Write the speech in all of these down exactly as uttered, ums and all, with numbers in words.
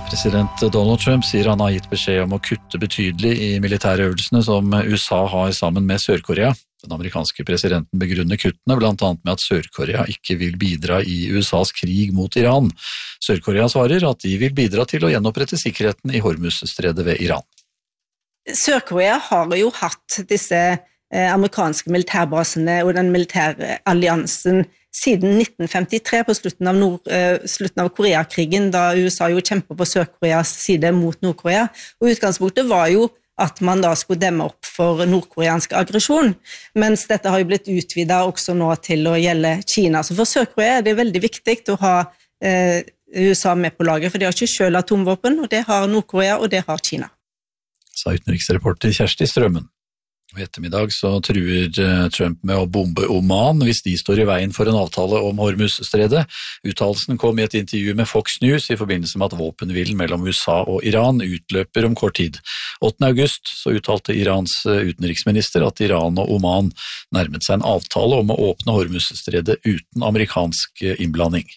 President Donald Trump sier han har gitt beskjed om å kutte betydelig i militærøvelsene som U S A har sammen med Sør-Korea. Den amerikanske presidenten begrunner kuttene blant annet med at Sør-Korea ikke vil bidra i U S A's krig mot Iran. Sør-Korea svarer at de vil bidra til å gjenopprette sikkerheten i Hormuz-stredet ved Iran. Sør-Korea har jo hatt disse eh, amerikanske militærbasene og den militære alliansen siden nitten femtitre på slutten av, Nord, eh, slutten av Koreakrigen, da U S A jo kjempet på Sør-Koreas side mot Nord-Korea. Og utgangspunktet var jo at man da skulle demme opp for nordkoreansk aggresjon, mens dette har jo blitt utvidet også nå til å gjelde Kina. Så for Sør-Korea er det veldig viktig å ha eh, U S A med på laget, for de har ikke selv atomvåpen, og det har Nord-Korea, og det har Kina. Sa utenriksreporter Kjersti Strømmen. I ettermiddag så truer Trump med å bombe Oman hvis de står i veien for en avtale om Hormuz-stredet. Uttalelsen kom i et intervju med Fox News i forbindelse med at våpenhvilen mellom U S A og Iran utløper om kort tid. åttende august så uttalte Irans utenriksminister at Iran og Oman nærmet seg en avtale om å åpne Hormuz-stredet uten amerikansk innblanding.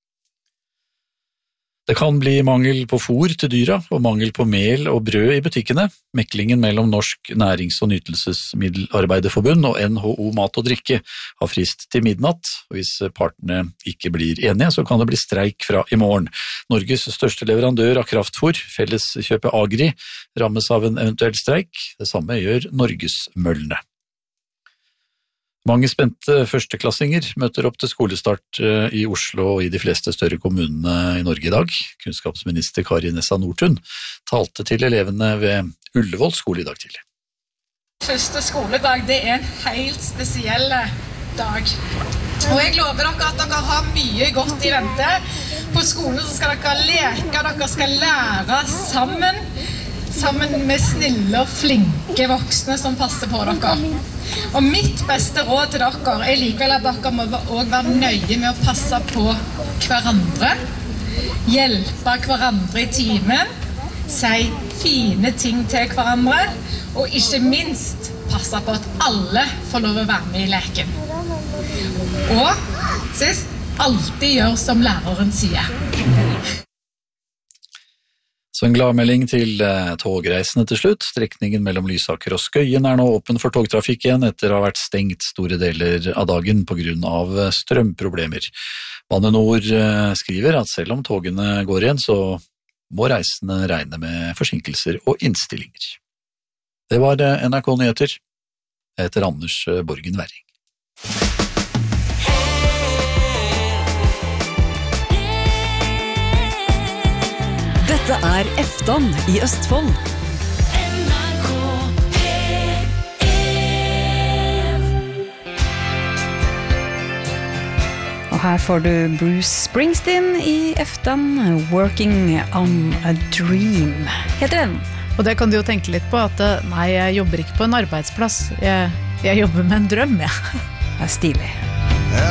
Det kan bli mangel på fôr til dyra og mangel på mel og brød i butikkene. Meklingen mellom Norsk Nærings- og Nytelsesmiddelarbeiderforbund og N H O Mat og Drikke har frist til midnatt, og hvis partene ikke blir enige, så kan det bli streik fra i morgen. Norges største leverandør av kraftfôr, Felleskjøpet Agri, rammes av en eventuell streik. Det samme gjør Norgesmøllene. Mange spente førsteklassinger møter opp til skolestart i Oslo og i de fleste større kommunene i Norge i dag. Kunnskapsminister Kari Nessa Nordtun talte til elevene ved Ullevål skole i dag tidlig. Første skoledag, det er en helt spesiell dag. Og jeg lover dere at dere har mye godt i vente. På skolen så skal dere leke, dere skal lære sammen. Sammen med snille og flinke voksne som passer på dere. Og mitt beste råd til dere er likevel at dere må også være nøye med å passe på hverandre, hjelpe hverandre i timen, si fine ting til hverandre, og ikke minst passe på at alle får lov å være med i leken. Og sist, alltid gjør som læreren sier. Så en gladmelding til togreisende til slutt. Strekningen mellom Lysaker og Skøyen er nå åpen for togtrafikk igjen etter å ha vært stengt store deler av dagen på grunn av strømproblemer. Bane Nor skriver at selv om togene går igjen, så må reisende regne med forsinkelser og innstillinger. Det var N R K Nyheter. Jeg heter Anders Borgen Werring. Dette er Eftan i Østfold. N R K P en. Og her får du Bruce Springsteen i Eftan, Working on a Dream. Heter den. Og det kan du jo tenke litt på, at nei, jeg jobber ikke på en arbeidsplass. Jeg, jeg jobber med en drøm, ja. Det er stilig.